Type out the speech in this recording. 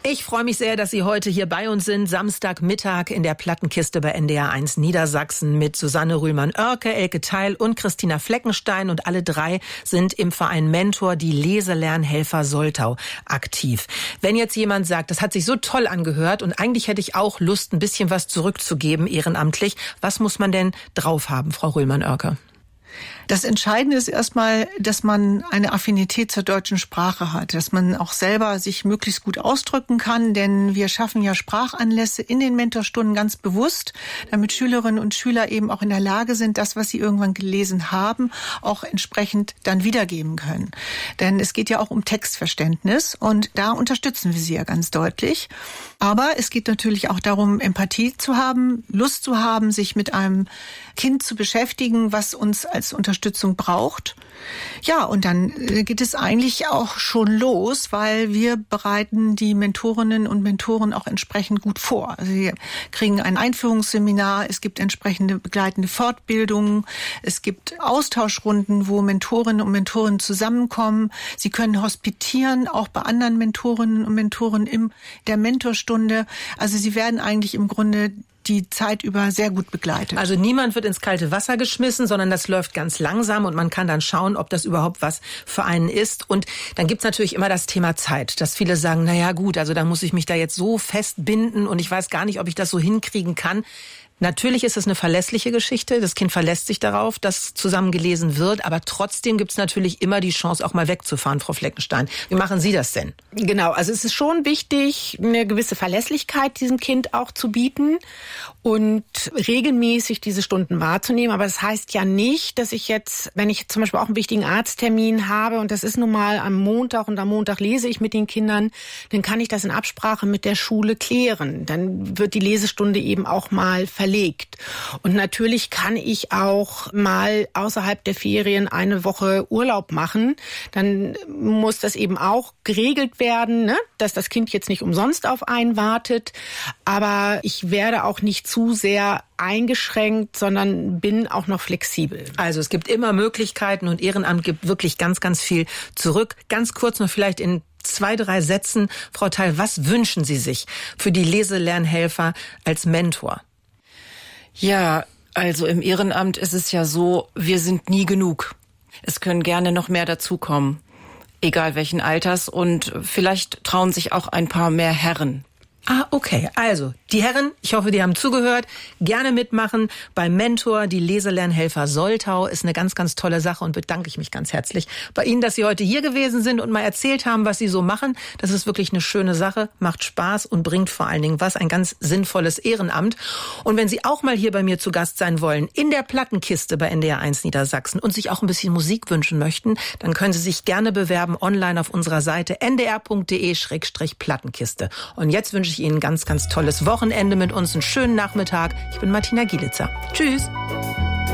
Ich freue mich sehr, dass Sie heute hier bei uns sind. Samstagmittag in der Plattenkiste bei NDR 1 Niedersachsen mit Susanne Rühlmann-Oerke, Elke Theil und Christina Fleckenstein. Und alle drei sind im Verein Mentor, die Leselernhelfer Soltau, aktiv. Wenn jetzt jemand sagt, das hat sich so toll angehört und eigentlich hätte ich auch Lust, ein bisschen was zurückzugeben ehrenamtlich, was muss man denn drauf haben, Frau Rühlmann-Oerke? Das Entscheidende ist erstmal, dass man eine Affinität zur deutschen Sprache hat, dass man auch selber sich möglichst gut ausdrücken kann, denn wir schaffen ja Sprachanlässe in den Mentorstunden ganz bewusst, damit Schülerinnen und Schüler eben auch in der Lage sind, das, was sie irgendwann gelesen haben, auch entsprechend dann wiedergeben können. Denn es geht ja auch um Textverständnis und da unterstützen wir sie ja ganz deutlich. Aber es geht natürlich auch darum, Empathie zu haben, Lust zu haben, sich mit einem Kind zu beschäftigen, was uns als Unterstützung braucht. Ja, und dann geht es eigentlich auch schon los, weil wir bereiten die Mentorinnen und Mentoren auch entsprechend gut vor. Also wir kriegen ein Einführungsseminar, es gibt entsprechende begleitende Fortbildungen, es gibt Austauschrunden, wo Mentorinnen und Mentoren zusammenkommen. Sie können hospitieren, auch bei anderen Mentorinnen und Mentoren in der Mentorstunde. Also sie werden eigentlich im Grunde die Zeit über sehr gut begleitet. Also niemand wird ins kalte Wasser geschmissen, sondern das läuft ganz langsam und man kann dann schauen, ob das überhaupt was für einen ist. Und dann gibt's natürlich immer das Thema Zeit, dass viele sagen, na ja gut, also da muss ich mich da jetzt so festbinden und ich weiß gar nicht, ob ich das so hinkriegen kann. Natürlich ist es eine verlässliche Geschichte. Das Kind verlässt sich darauf, dass zusammen gelesen wird. Aber trotzdem gibt es natürlich immer die Chance, auch mal wegzufahren, Frau Fleckenstein. Wie machen Sie das denn? Genau, also es ist schon wichtig, eine gewisse Verlässlichkeit diesem Kind auch zu bieten und regelmäßig diese Stunden wahrzunehmen. Aber das heißt ja nicht, dass ich jetzt, wenn ich zum Beispiel auch einen wichtigen Arzttermin habe und das ist nun mal am Montag und am Montag lese ich mit den Kindern, dann kann ich das in Absprache mit der Schule klären. Dann wird die Lesestunde eben auch mal verlegt. Und natürlich kann ich auch mal außerhalb der Ferien eine Woche Urlaub machen. Dann muss das eben auch geregelt werden, ne? Dass das Kind jetzt nicht umsonst auf einen wartet. Aber ich werde auch nicht zu sehr eingeschränkt, sondern bin auch noch flexibel. Also es gibt immer Möglichkeiten und Ehrenamt gibt wirklich ganz, ganz viel zurück. Ganz kurz noch vielleicht in 2, 3 Sätzen. Frau Theil, was wünschen Sie sich für die Leselernhelfer als Mentor? Ja, also im Ehrenamt ist es ja so, wir sind nie genug. Es können gerne noch mehr dazukommen, egal welchen Alters, und vielleicht trauen sich auch ein paar mehr Herren. Ah, okay. Also, die Herren, ich hoffe, die haben zugehört, gerne mitmachen beim Mentor, die Leselernhelfer Soltau, ist eine ganz, ganz tolle Sache und bedanke ich mich ganz herzlich bei Ihnen, dass Sie heute hier gewesen sind und mal erzählt haben, was Sie so machen. Das ist wirklich eine schöne Sache, macht Spaß und bringt vor allen Dingen was, ein ganz sinnvolles Ehrenamt. Und wenn Sie auch mal hier bei mir zu Gast sein wollen, in der Plattenkiste bei NDR 1 Niedersachsen und sich auch ein bisschen Musik wünschen möchten, dann können Sie sich gerne bewerben online auf unserer Seite ndr.de/Plattenkiste. Und jetzt wünsche ich Ihnen ein ganz, ganz tolles Wochenende mit uns, einen schönen Nachmittag. Ich bin Martina Gielitzer. Tschüss.